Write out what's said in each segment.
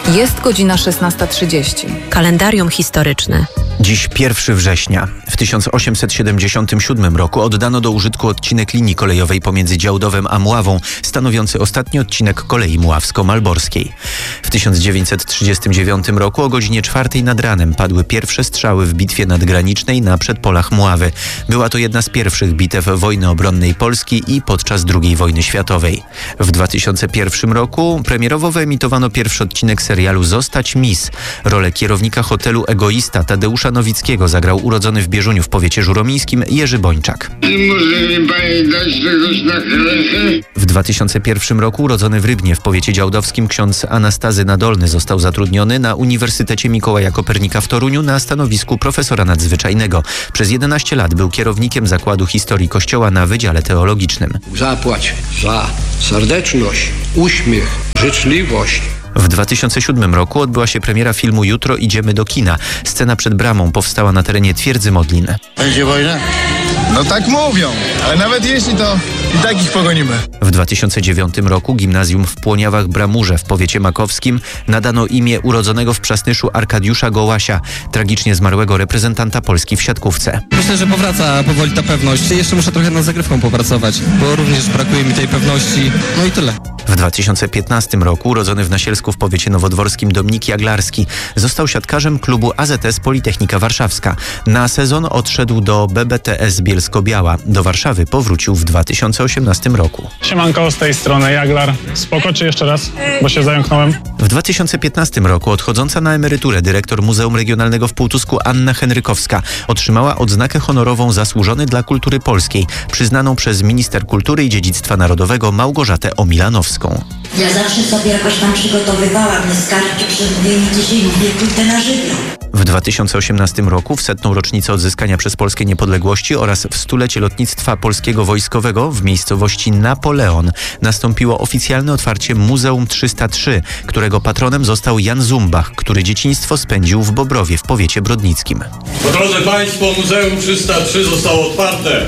Jest godzina 16:30. Kalendarium historyczne. Dziś 1 września. W 1877 roku oddano do użytku odcinek linii kolejowej pomiędzy Działdowem a Mławą, stanowiący ostatni odcinek kolei mławsko-malborskiej. W 1939 roku o godzinie 4 nad ranem padły pierwsze strzały w bitwie nadgranicznej na przedpolach Mławy. Była to jedna z pierwszych bitew wojny obronnej Polski i podczas II wojny światowej. W 2001 roku premierowo wyemitowano pierwszy odcinek serialu Zostać Miss. Rolę kierownika hotelu Egoista Tadeusza Nowickiego zagrał urodzony w Bieżuniu w powiecie żuromińskim Jerzy Bończak. Może mi pani dać czegoś na chlechę? W 2001 roku urodzony w Rybnie w powiecie działdowskim ksiądz Anastazy Nadolny został zatrudniony na Uniwersytecie Mikołaja Kopernika w Toruniu na stanowisku profesora nadzwyczajnego. Przez 11 lat był kierownikiem Zakładu Historii Kościoła na Wydziale Teologicznym. Zapłać za serdeczność, uśmiech, życzliwość. W 2007 roku odbyła się premiera filmu Jutro idziemy do kina. Scena przed bramą powstała na terenie Twierdzy Modlin. Będzie wojna? No tak mówią, ale nawet jeśli to i tak ich pogonimy. W 2009 roku gimnazjum w Płoniawach-Bramurze w powiecie makowskim nadano imię urodzonego w Przasnyszu Arkadiusza Gołasia, tragicznie zmarłego reprezentanta Polski w siatkówce. Myślę, że powraca powoli ta pewność. Jeszcze muszę trochę nad zagrywką popracować, bo również brakuje mi tej pewności. No i tyle. W 2015 roku urodzony w Nasielsku w powiecie nowodworskim Dominik Jaglarski został siatkarzem klubu AZS Politechnika Warszawska. Na sezon odszedł do BBTS Bielsko-Biała. Do Warszawy powrócił w 2018 roku. Siemanko, z tej strony Jaglar. Spoko, czy jeszcze raz? Bo się zająknąłem. W 2015 roku odchodząca na emeryturę dyrektor Muzeum Regionalnego w Półtusku Anna Henrykowska otrzymała odznakę honorową Zasłużony dla Kultury Polskiej, przyznaną przez minister kultury i dziedzictwa narodowego Małgorzatę Omilanowską. Ja zawsze sobie jakoś tam przygotowywałam, nie skarżę, przez mówienie dzisiaj mówię, pójdę na żywioł. W 2018 roku w 100. rocznicę odzyskania przez Polskę niepodległości oraz w 100-lecie lotnictwa polskiego wojskowego w miejscowości Napoleon nastąpiło oficjalne otwarcie Muzeum 303, którego patronem został Jan Zumbach, który dzieciństwo spędził w Bobrowie w powiecie brodnickim. Drodzy Państwo, Muzeum 303 zostało otwarte.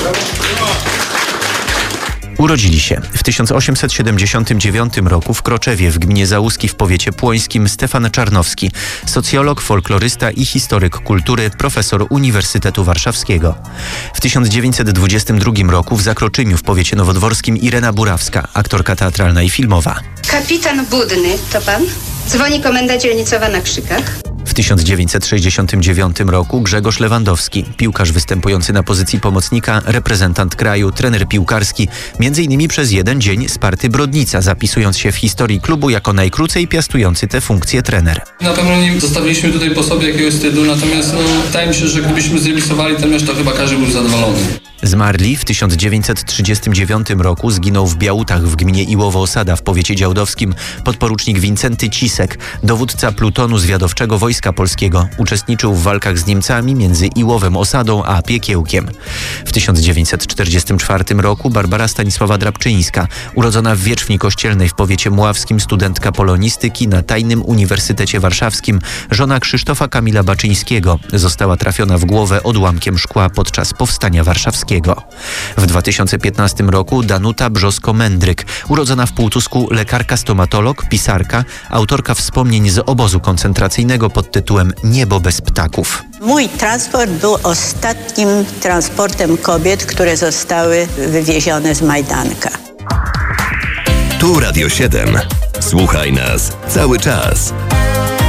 Urodzili się w 1879 roku w Kroczewie w gminie Załuski w powiecie płońskim Stefan Czarnowski, socjolog, folklorysta i historyk kultury, profesor Uniwersytetu Warszawskiego. W 1922 roku w Zakroczymiu w powiecie nowodworskim Irena Burawska, aktorka teatralna i filmowa. Kapitan Budny, to pan? Dzwoni komenda dzielnicowa na Krzykach. W 1969 roku Grzegorz Lewandowski, piłkarz występujący na pozycji pomocnika, reprezentant kraju, trener piłkarski, m.in. przez jeden dzień Sparty Brodnica, zapisując się w historii klubu jako najkrócej piastujący tę funkcję trener. Na pewno nie zostawiliśmy tutaj po sobie jakiegoś wstydu, natomiast wydaje mi się, że gdybyśmy zremisowali ten mecz, to chyba każdy był zadowolony. Zmarli w 1939 roku zginął w Białutach w gminie Iłowo-Osada w powiecie działdowskim podporucznik Wincenty Cisek, dowódca plutonu zwiadowczego Wojska Polskiego. Uczestniczył w walkach z Niemcami między Iłowem Osadą a Piekiełkiem. W 1944 roku Barbara Stanisława Drabczyńska, urodzona w Wierzchni Kościelnej w powiecie mławskim, studentka polonistyki na Tajnym Uniwersytecie Warszawskim, żona Krzysztofa Kamila Baczyńskiego, została trafiona w głowę odłamkiem szkła podczas Powstania Warszawskiego. W 2015 roku Danuta Brzosko-Mędryk, urodzona w Półtusku, lekarka stomatolog, pisarka, autorka wspomnień z obozu koncentracyjnego pod tytułem Niebo bez ptaków. Mój transport był ostatnim transportem kobiet, które zostały wywiezione z Majdanka. Tu Radio 7. Słuchaj nas cały czas.